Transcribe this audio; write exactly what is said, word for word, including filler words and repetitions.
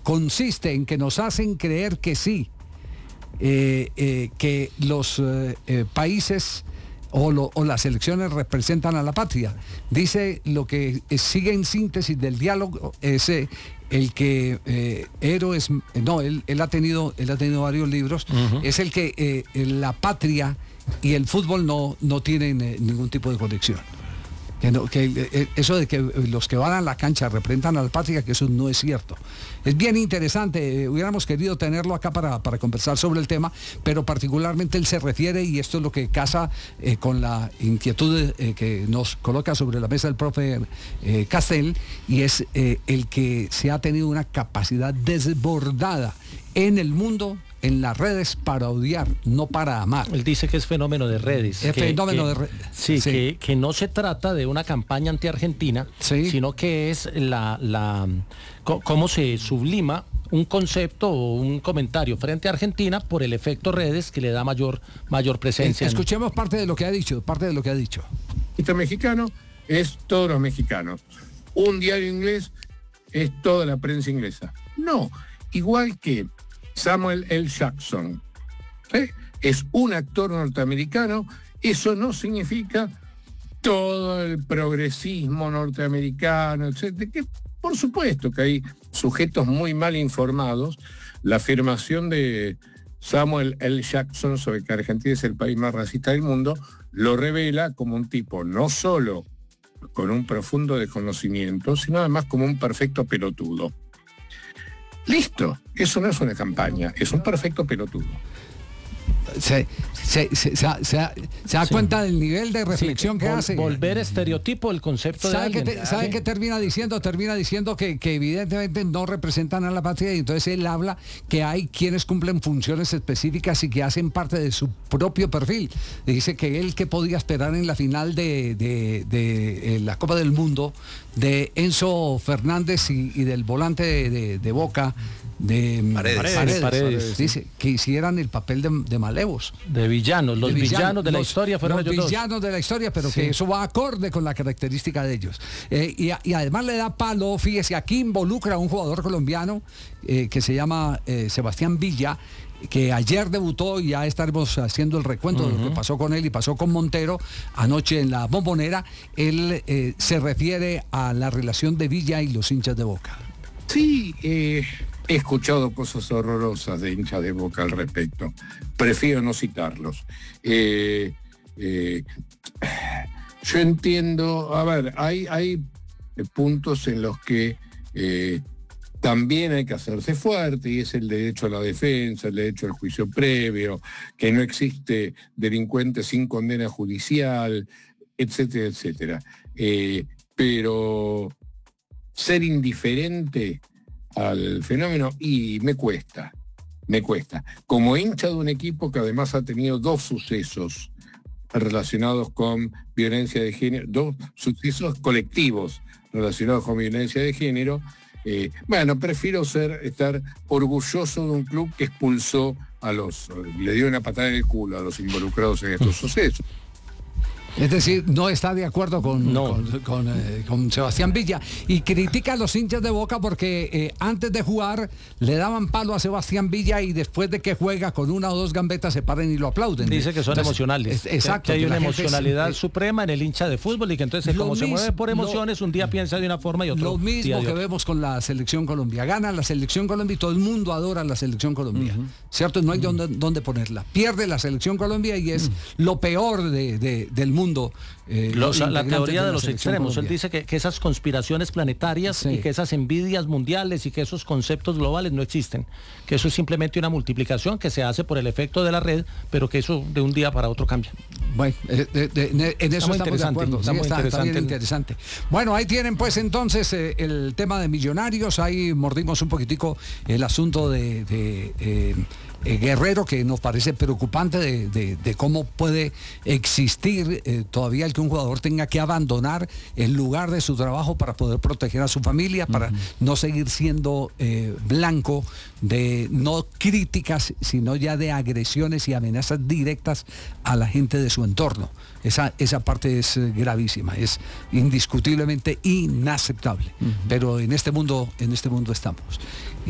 consiste en que nos hacen creer que sí, eh, eh, que los eh, eh, países o, lo, o las elecciones representan a la patria. Dice lo que sigue en síntesis del diálogo es eh, el que eh, héroes, no, él, él ha tenido, él ha tenido varios libros, uh-huh. es el que eh, la patria y el fútbol no, no tienen eh, ningún tipo de conexión. Que, no, que eh, eso de que los que van a la cancha representan a la patria, que eso no es cierto. Es bien interesante, eh, hubiéramos querido tenerlo acá para, para conversar sobre el tema, pero particularmente él se refiere, y esto es lo que casa eh, con la inquietud eh, que nos coloca sobre la mesa el profe eh, Castel, y es eh, el que se ha tenido una capacidad desbordada en el mundo, en las redes, para odiar, no para amar. Él dice que es fenómeno de redes. Es que, fenómeno que, de redes. Sí, sí. Que, que no se trata de una campaña anti-argentina, sí. sino que es la, la cómo se sublima un concepto o un comentario frente a Argentina por el efecto redes que le da mayor, mayor presencia. Escuchemos parte de lo que ha dicho, parte de lo que ha dicho. Esto mexicano es todos los mexicanos. Un diario inglés es toda la prensa inglesa. No, igual que Samuel L. Jackson, ¿eh? es un actor norteamericano, eso no significa todo el progresismo norteamericano, etcétera, que por supuesto que hay sujetos muy mal informados. La afirmación de Samuel L. Jackson sobre que Argentina es el país más racista del mundo lo revela como un tipo no solo con un profundo desconocimiento, sino además como un perfecto pelotudo. Listo, eso no es una campaña, es un perfecto pelotudo. Se, se, se, se, se, se da sí. cuenta del nivel de reflexión sí, que vol, hace. Volver estereotipo el concepto de alguien. Que te, ¿Sabe qué termina diciendo? Termina diciendo que, que evidentemente no representan a la patria, y entonces él habla que hay quienes cumplen funciones específicas y que hacen parte de su propio perfil. Dice que él que podía esperar en la final de, de, de, de la Copa del Mundo de Enzo Fernández y, y del volante de, de, de Boca, de Paredes. Paredes, Paredes, Paredes. Dice que hicieran el papel de, de malevos, de villanos, los de villanos, villanos de la los, historia fueron los ellos villanos dos. de la historia, pero sí. que eso va acorde con la característica de ellos. Eh, y, y además le da palo, fíjese, aquí involucra a un jugador colombiano eh, que se llama eh, Sebastián Villa, que ayer debutó, y ya estaremos haciendo el recuento uh-huh. de lo que pasó con él y pasó con Montero anoche en la Bombonera. Él eh, se refiere a la relación de Villa y los hinchas de Boca. Sí, eh, he escuchado cosas horrorosas de hinchas de Boca al respecto. Prefiero no citarlos. Eh, eh, yo entiendo, a ver, hay, hay puntos en los que eh, también hay que hacerse fuerte, y es el derecho a la defensa, el derecho al juicio previo, que no existe delincuente sin condena judicial, etcétera, etcétera. Eh, pero ser indiferente al fenómeno, y me cuesta, me cuesta. Como hincha de un equipo que además ha tenido dos sucesos relacionados con violencia de género, dos sucesos colectivos relacionados con violencia de género, eh, bueno, prefiero ser, estar orgulloso de un club que expulsó a los, le dio una patada en el culo a los involucrados en estos sucesos. Es decir, no está de acuerdo con, no. con, con, eh, con Sebastián Villa, y critica a los hinchas de Boca porque eh, antes de jugar le daban palo a Sebastián Villa, y después de que juega con una o dos gambetas se paran y lo aplauden. Dice que son entonces, emocionales. Es, exacto. Que hay una emocionalidad es, suprema en el hincha de fútbol, y que entonces como mis, se mueve por emociones, lo, un día piensa de una forma y otro Lo mismo día que vemos con la selección Colombia. Gana la selección Colombia y todo el mundo adora la selección Colombia. Uh-huh. ¿Cierto? No hay uh-huh. dónde, dónde ponerla. Pierde la selección Colombia y es uh-huh. lo peor de, de, del mundo. Eh, Lo, la, la teoría de, de los extremos. Colombia. Él dice que, que esas conspiraciones planetarias sí. y que esas envidias mundiales y que esos conceptos globales no existen, que eso es simplemente una multiplicación que se hace por el efecto de la red, pero que eso de un día para otro cambia. Bueno, de, de, de, en eso estamos de acuerdo. Está, sí, muy está, interesante. Está bien interesante. Bueno, ahí tienen pues entonces eh, el tema de Millonarios. Ahí mordimos un poquitico el asunto de, de eh, eh, Guerrero, que nos parece preocupante de, de, de cómo puede existir eh, todavía el que un jugador tenga que abandonar el lugar de su trabajo para poder proteger a su familia, para uh-huh. no seguir siendo eh, blanco de no críticas, sino ya de agresiones y amenazas directas a la gente de su entorno. Esa, esa parte es gravísima, es indiscutiblemente inaceptable. Uh-huh. Pero en este mundo, en este mundo estamos.